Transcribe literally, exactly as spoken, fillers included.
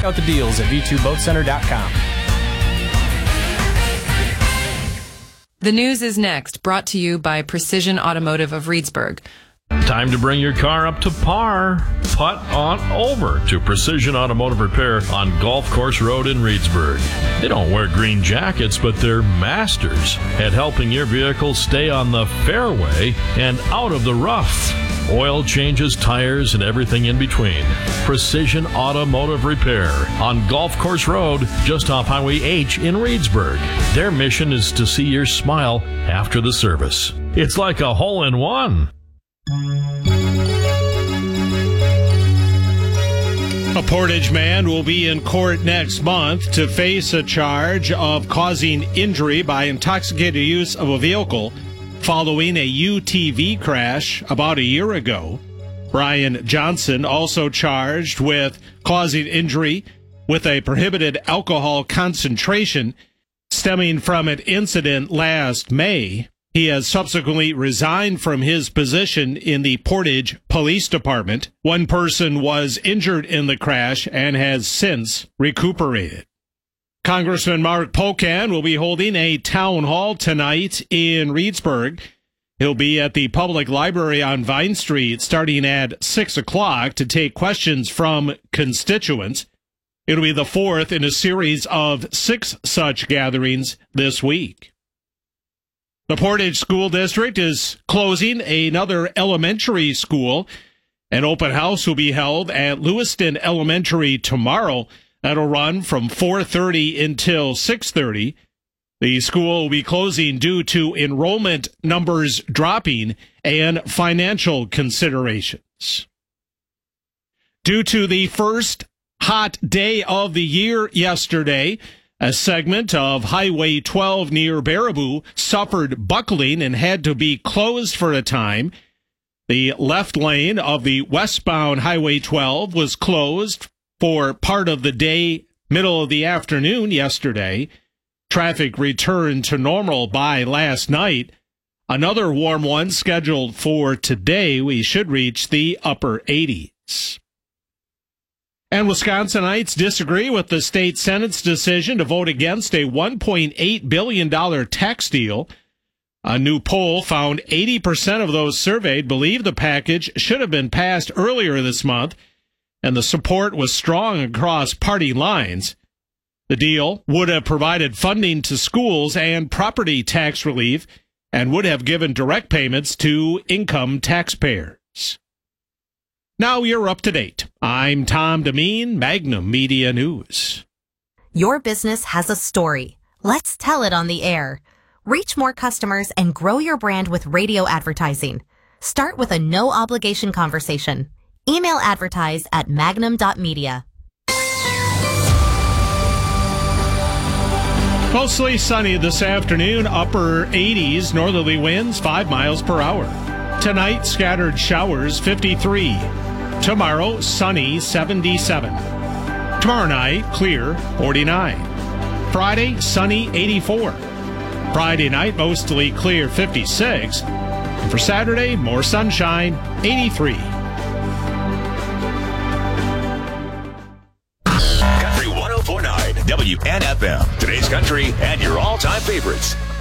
Check out the deals at v two boat center dot com. The news is next, brought to you by Precision Automotive of Reedsburg. Time to bring your car up to par. Putt on over to Precision Automotive Repair on Golf Course Road in Reedsburg. They don't wear green jackets, but they're masters at helping your vehicle stay on the fairway and out of the rough. Oil changes, tires, and everything in between. Precision Automotive Repair on Golf Course Road, just off Highway H in Reedsburg. Their mission is to see your smile after the service. It's like a hole-in-one. A Portage man will be in court next month to face a charge of causing injury by intoxicated use of a vehicle following a U T V crash about a year ago. Brian Johnson also charged with causing injury with a prohibited alcohol concentration stemming from an incident last May. He has subsequently resigned from his position in the Portage Police Department. One person was injured in the crash and has since recuperated. Congressman Mark Pocan will be holding a town hall tonight in Reedsburg. He'll be at the Public Library on Vine Street starting at six o'clock to take questions from constituents. It'll be the fourth in a series of six such gatherings this week. The Portage School District is closing another elementary school. An open house will be held at Lewiston Elementary tomorrow. That'll run from four thirty until six thirty. The school will be closing due to enrollment numbers dropping and financial considerations. Due to the first hot day of the year yesterday, a segment of Highway twelve near Baraboo suffered buckling and had to be closed for a time. The left lane of the westbound Highway twelve was closed for part of the day, middle of the afternoon yesterday. Traffic returned to normal by last night. Another warm one scheduled for today. We should reach the upper eighties. And Wisconsinites disagree with the state Senate's decision to vote against a one point eight billion dollars tax deal. A new poll found eighty percent of those surveyed believe the package should have been passed earlier this month, and the support was strong across party lines. The deal would have provided funding to schools and property tax relief and would have given direct payments to income taxpayers. Now you're up to date. I'm Tom Demeen, Magnum Media News. Your business has a story. Let's tell it on the air. Reach more customers and grow your brand with radio advertising. Start with a no-obligation conversation. Email advertise at magnum dot media. Mostly sunny this afternoon, upper eighties, northerly winds five miles per hour. Tonight, scattered showers, fifty-three. Tomorrow, sunny, seventy-seven. Tomorrow night, clear, forty-nine. Friday, sunny, eighty-four. Friday night, mostly clear, fifty-six. And for Saturday, more sunshine, eighty-three. Country one oh four point nine W N F M. Today's country and your all-time favorites.